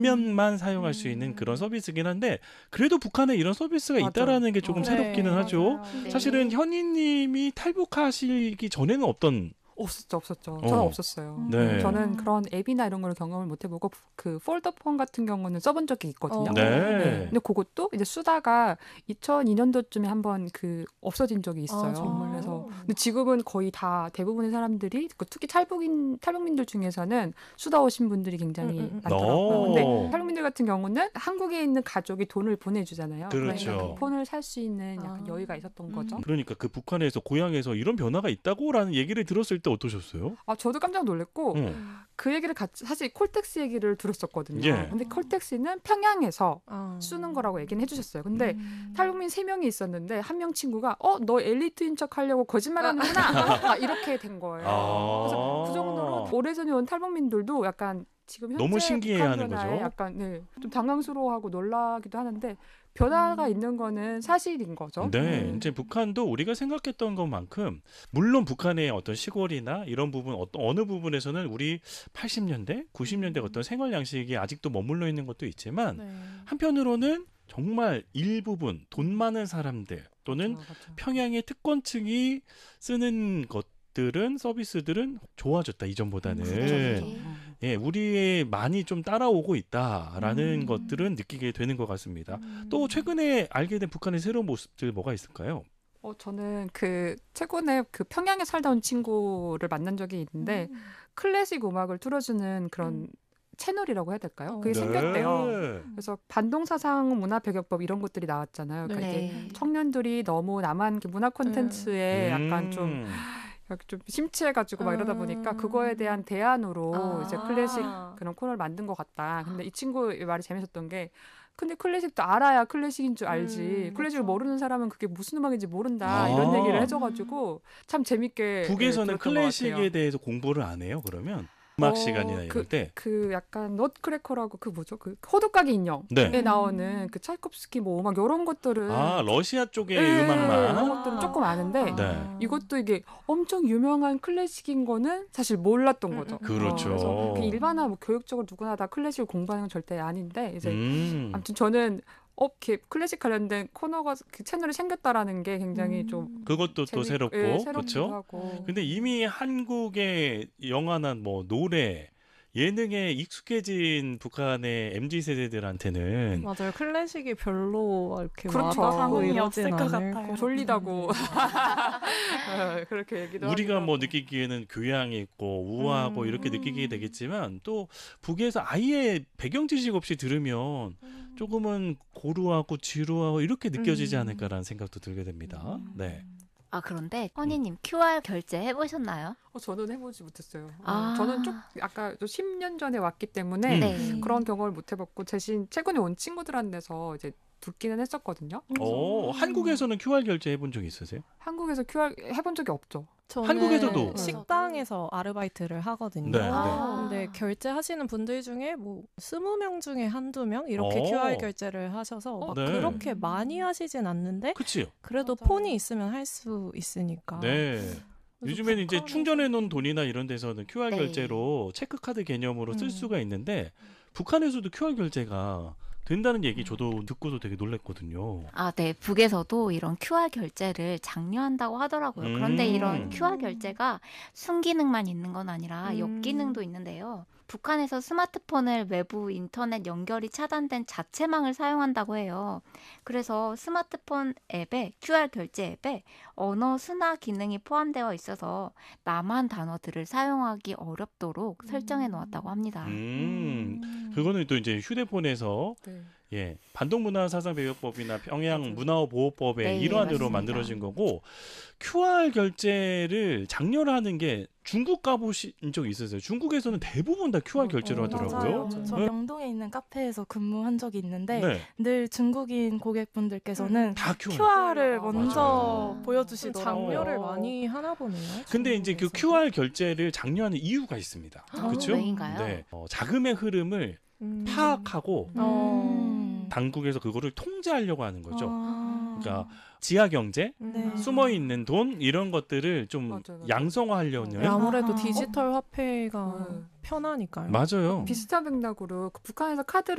면만 사용할 수 있는 그런 서비스긴 한데 그래도 북한에 이런 서비스가 맞아요. 있다라는 게 조금 네, 새롭기는 하죠. 맞아요. 네. 사실은 현희님이 탈북하시기 전에는 없던 없었죠. 저는 없었어요. 네. 저는 그런 앱이나 이런 걸 경험을 못 해보고 그 폴더폰 같은 경우는 써본 적이 있거든요. 네. 근데 그것도 이제 쓰다가 2002년도쯤에 한번 그 없어진 적이 있어요. 정말요? 그래서 근데 지금은 거의 다 대부분의 사람들이 특히 탈북민들 중에서는 쓰다 오신 분들이 굉장히 많더라고요. 근데 탈북민들 같은 경우는 한국에 있는 가족이 돈을 보내주잖아요. 그렇죠. 그러니까 그 폰을 살 수 있는 약간 여유가 있었던 거죠. 그러니까 그 북한에서 고향에서 이런 변화가 있다고라는 얘기를 들었을 때 어떠셨어요? 저도 깜짝 놀랐고 그 얘기를 같이 사실 콜텍스 얘기를 들었었거든요. 예. 근데 콜텍스는 평양에서 쓰는 거라고 얘기는 해주셨어요. 근데 탈북민 3명이 있었는데 한 명 친구가 너 엘리트인 척 하려고 거짓말하는구나 이렇게 된 거예요. 그래서 그 정도로 오래전에 온 탈북민들도 약간 지금 현재 너무 신기해하는 북한 변화에 거죠. 약간 좀 당황스러워하고 놀라기도 하는데 변화가 있는 거는 사실인 거죠. 네, 이제 북한도 우리가 생각했던 것만큼 물론 북한의 어떤 시골이나 이런 부분 어느 부분에서는 우리 80년대, 90년대 어떤 생활 양식이 아직도 머물러 있는 것도 있지만 한편으로는 정말 일부분 돈 많은 사람들 또는 평양의 특권층이 쓰는 것들은 서비스들은 좋아졌다 이전보다는. 예, 우리의 많이 좀 따라오고 있다라는 것들은 느끼게 되는 것 같습니다. 또 최근에 알게 된 북한의 새로운 모습들 뭐가 있을까요? 저는 최근에 평양에 살다 온 친구를 만난 적이 있는데 클래식 음악을 틀어주는 그런 채널이라고 해야 될까요? 그게 생겼대요. 그래서 반동사상 문화배격법 이런 것들이 나왔잖아요. 그러니까 이제 청년들이 너무 남한 문화 콘텐츠에 약간 좀 심취해가지고 막 이러다 보니까 그거에 대한 대안으로 이제 클래식 그런 코너를 만든 것 같다. 근데 이 친구의 말이 재밌었던 게 근데 클래식도 알아야 클래식인 줄 알지. 클래식을 모르는 사람은 그게 무슨 음악인지 모른다. 이런 얘기를 해줘가지고 참 재밌게 북에서는 들었던 것 클래식에 같아요. 대해서 공부를 안 해요, 그러면? 음악 시간이나 이럴 때? 약간 넛크래커라고 뭐죠? 호두까기 인형에 나오는 차이콥스키 음악 이런 것들은 러시아 쪽의 이런 음악만? 것들은 조금 아는데 이것도 이게 엄청 유명한 클래식인 거는 사실 몰랐던 거죠. 그렇죠. 그래서 일반화 교육적으로 누구나 다 클래식을 공부하는 건 절대 아닌데 이제 아무튼 저는 클래식 관련된 코너가 채널이 생겼다라는 게 굉장히 좀 그것도 또 새롭고 그렇죠. 근데 이미 한국의 영화나 노래 예능에 익숙해진 북한의 MZ 세대들한테는 맞아요. 클래식이 별로 이렇게 와닿고 이러진 것 않을 같아요. 졸리다고 그렇게 얘기도 우리가 하더라고요. 느끼기에는 교양이 있고 우아하고 이렇게 느끼게 되겠지만 또 북에서 아예 배경 지식 없이 들으면 조금은 고루하고 지루하고 이렇게 느껴지지 않을까라는 생각도 들게 됩니다. 네. 그런데 허니님 QR 결제 해보셨나요? 저는 해보지 못했어요. 저는 아까 10년 전에 왔기 때문에 그런 경험을 못 해봤고 대신 최근에 온 친구들한테서 이제 듣기는 했었거든요. 한국에서는 QR 결제 해본 적 있으세요? 한국에서 QR 해본 적이 없죠. 저는 한국에서도 식당에서 아르바이트를 하거든요. 근데 결제하시는 분들 중에 20명 중에 한두 명 이렇게 QR 결제를 하셔서 그렇게 많이 하시진 않는데 그치요. 그래도 폰이 있으면 할 수 있으니까. 네. 요즘에는 이제 충전해 놓은 돈이나 이런 데서는 QR 결제로 체크카드 개념으로 쓸 수가 있는데 북한에서도 QR 결제가 된다는 얘기 저도 듣고도 되게 놀랐거든요. 네. 북에서도 이런 QR 결제를 장려한다고 하더라고요. 그런데 이런 QR 결제가 순기능만 있는 건 아니라 역기능도 있는데요. 북한에서 스마트폰을 외부 인터넷 연결이 차단된 자체망을 사용한다고 해요. 그래서 스마트폰 앱에 QR 결제 앱에 언어 순화 기능이 포함되어 있어서 남한 단어들을 사용하기 어렵도록 설정해 놓았다고 합니다. 그거는 또 이제 휴대폰에서 반동문화사상배격법이나 평양 문화보호법의 일환으로 만들어진 거고 QR 결제를 장려하는 게 중국 가보신 적 있으세요? 중국에서는 대부분 다 QR 결제를 하더라고요. 맞아요. 저 명동에 있는 카페에서 근무한 적이 있는데 늘 중국인 고객분들께서는 다 QR을 먼저 보여주시더라고요. 장려를 많이 하나 보네요. 근데 이제 그 QR 결제를 장려하는 이유가 있습니다. 그렇죠? 왜인가요? 자금의 흐름을 파악하고 당국에서 그거를 통제하려고 하는 거죠. 그러니까 지하 경제, 숨어 있는 돈 이런 것들을 좀 맞아. 양성화하려는. 아무래도 디지털 화폐가 편하니까요. 맞아요. 비슷한 맥락으로 북한에서 카드를